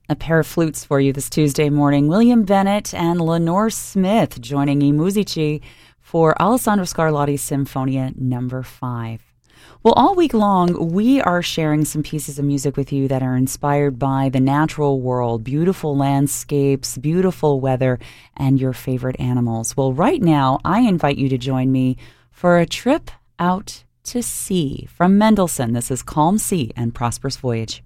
A pair of flutes for you this Tuesday morning. William Bennett and Lenore Smith joining I Musici for Alessandro Scarlatti's Sinfonia No. 5. Well, all week long, we are sharing some pieces of music with you that are inspired by the natural world, beautiful landscapes, beautiful weather, and your favorite animals. Well, right now, I invite you to join me for a trip out to sea. From Mendelssohn, this is Calm Sea and Prosperous Voyage.